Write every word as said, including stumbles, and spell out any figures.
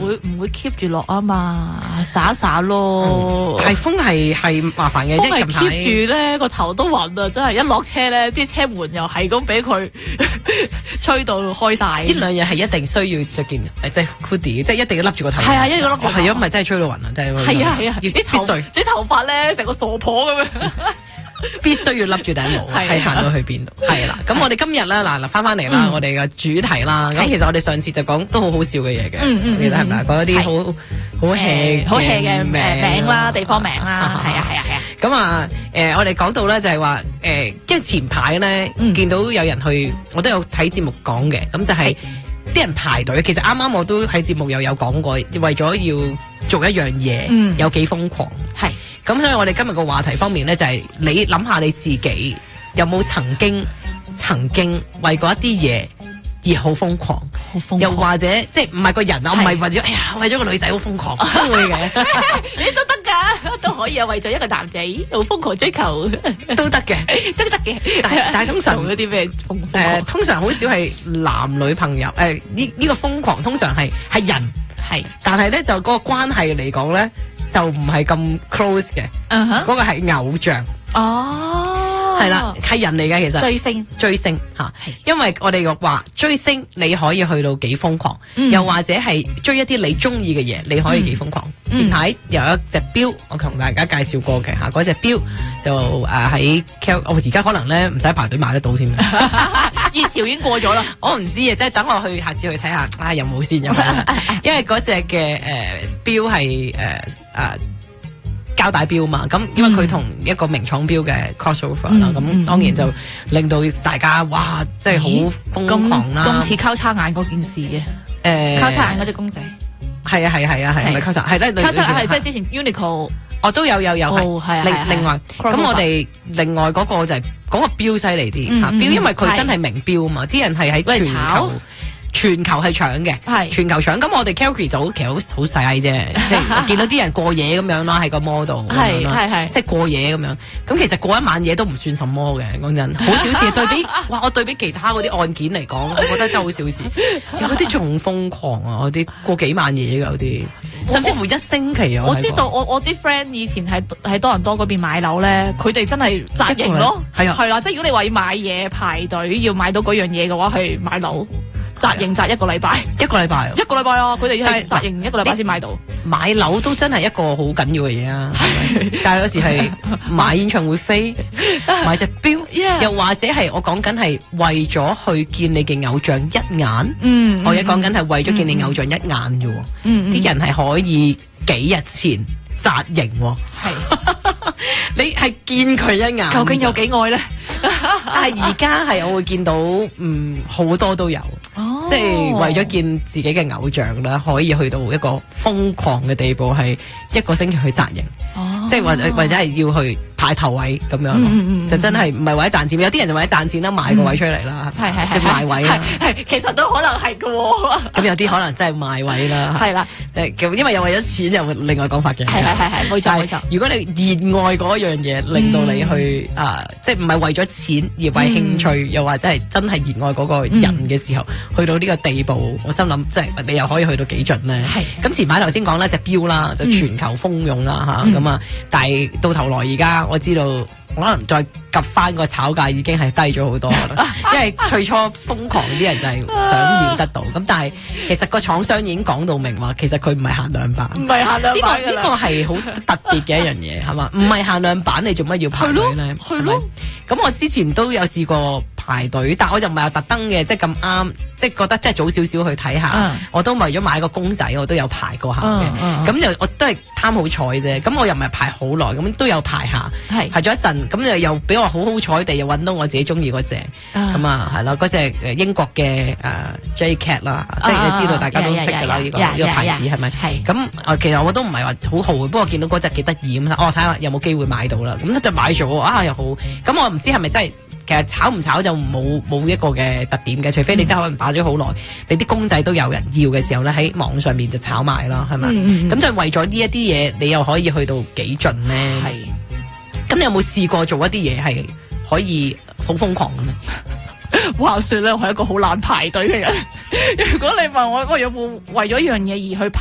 會唔會 keep 住落啊嘛，灑一灑咯。 係風係係麻煩嘅， 風係即係近排 keep 住咧個頭都暈啊！真係一落車咧，啲車門又係咁俾佢吹到開晒。 呢兩日係一定需要着件誒即係 hoodie，即係一定要笠住個頭。 係啊，一定要笠住個頭。 係啊，唔係真係吹到暈啊！真係。 係啊係啊， 要啲頭必須啲頭髮咧成個傻婆咁樣。 必須要笠住頂帽，係行到去邊度？係啦，咁我哋今日咧嗱嗱翻翻嚟啦，我哋嘅主題啦。咁其實我哋上次就講都好好笑嘅嘢嘅，記得係咪啊？講一啲好好 hea 好 hea 嘅名啦、地方名啦，係啊係啊係啊。 咁啊誒，我哋講到咧就係話誒，因為前排咧見到有人去，我都有睇節目講嘅，咁就係啲人排隊。其實啱啱我都喺節目又有講過，為咗要做一樣嘢，有幾瘋狂。係。咁所以我哋今日個話題方面咧，就係你諗下你自己有冇曾經曾經為過一啲嘢而好瘋狂， 好瘋狂， 又或者即係唔係個人啊，唔係為咗哎呀為咗個女仔好瘋狂都會嘅， 你都得㗎，都可以啊，為咗一個男仔好瘋狂追求都得嘅， 都得嘅。 但係但係通常做嗰啲咩瘋狂？ 誒通常好少係男女朋友誒呢呢個瘋狂，通常係係人係，但係咧就嗰個關係嚟講咧。就唔係咁 close 嘅，嗰、uh-huh. 個係偶像哦，係啦，係人嚟嘅其實追星追星嚇，因為我哋嘅話追星你可以去到幾瘋狂，嗯、又或者係追一啲你中意嘅嘢，你可以幾瘋狂。嗯、前排有一隻錶，我同大家介紹過嘅嚇，嗰隻錶就誒喺 Cal， 我而家可能咧唔使排隊買得到添， 熱潮已經過咗啦。 我唔知啊，即係等我去下次去睇下，啊有冇先有冇？因為嗰隻嘅誒錶係誒。誒膠帶錶嘛，咁因為佢同一個名廠錶嘅 crossover 啦，咁、嗯、當然就令到大家哇，即係好瘋狂啦， 咁似交叉眼嗰件事嘅，誒、呃、交叉眼嗰隻公仔， 係啊係啊係啊係，係咪交叉？係咧，交叉眼係即係之前 Uniqlo， 哦都有有有係、哦，另另外咁我哋另外嗰個就係、是、嗰、那個錶犀利啲嚇，錶、嗯、因為佢真係名錶啊嘛，啲人係喺全球。全球係搶嘅，係全球搶。咁我哋 Calgary 就其實好好細啫，即係見到啲人過夜咁樣啦，係個 model，係係係，即係過夜咁樣。咁其實過一晚嘢都唔算什麼嘅，講真，好小事。對比哇，我對比其他嗰啲案件嚟講，我覺得真係好小事。有嗰啲仲瘋狂啊，嗰啲過幾晚嘢㗎，嗰啲甚至乎一星期啊。我知道我我啲 friend 以前喺喺多倫多嗰邊買樓咧，佢哋真係紮營咯，係啊，係啦，即係如果你話要買嘢排隊要買到嗰樣嘢嘅話，係買樓。紮營紮一個禮拜，一個禮拜，一個禮拜啊！佢哋係紮營一個禮拜先買到。買樓都真係一個好緊要嘅嘢啊！但係有時係買演唱會飛，買隻錶，yeah. 又或者係我講緊係為咗去見你嘅偶像一眼。嗯，我而家講緊係為咗見你偶像一眼啫。嗯，啲人係可以幾日前紮營，係你係見佢一眼，究竟有幾愛咧？但係而家係我會見到，嗯，好多都有。哦、即係為咗見自己嘅偶像啦，可以去到一個瘋狂嘅地步，係一個星期去紮營，哦、即係或者或者係要去排頭位咁樣，嗯嗯嗯、就真係唔係為咗賺錢，有啲人就為咗賺錢啦，買個位出嚟啦，係係係賣位啦，係其實都可能係噶，咁有啲可能真係賣位啦，係啦，誒，因為又為咗錢又另外講法嘅，係係係係冇錯冇錯。如果你熱愛嗰樣嘢，令到你去啊、嗯呃，即係唔係為咗錢而為興趣，嗯、又或者係真係熱愛嗰個人嘅時候。嗯去到呢個地步，我心諗即係你又可以去到幾盡咧？係咁前排頭先講咧隻錶啦，就全球蜂擁啦嚇咁啊！但係到頭來而家我知道，可能再及翻個炒價已經係低咗好多啦。因為最初瘋狂啲人就係想要得到，咁但係其實個廠商已經講到明話，其實佢唔係限量版，唔係限量版。呢、呢個呢、呢個係好特別嘅一樣嘢，係嘛？唔係限量版，你做乜要排隊咧？係咯。咁我之前都有試過排隊，但我就唔係話特登嘅，即係咁啱，即係覺得即係早少少去睇下、嗯，我都為咗買個公仔，我都有排過下嘅。咁、嗯嗯、就我都係貪好彩啫。咁我又唔係排好耐，咁都有排下，排咗一陣，咁又又俾我好好彩地又揾到我自己中意嗰隻，咁啊係啦，嗰隻英國嘅誒 J Cat 啦，即係你知道大家都識㗎啦，呢、uh, 呢個呢、yeah, yeah, 個牌子係咪？係。咁啊，其實我都唔係話好豪，不過見到嗰隻幾得意咁，我睇下有冇機會買到啦。咁就買咗啊，又好。咁我唔知係咪真係。其實炒唔炒就冇冇一個嘅特點嘅，除非你真係可能擺咗好耐，你啲公仔都有人要嘅時候咧，喺網上面就炒賣啦，係咪？咁、嗯嗯、就為咗呢一啲嘢，你又可以去到幾盡咧？係。咁你有冇試過做一啲嘢係可以好瘋狂嘅咧？話說咧，我係一個好懶排隊嘅人。如果你問我，我有冇為咗一樣嘢而去排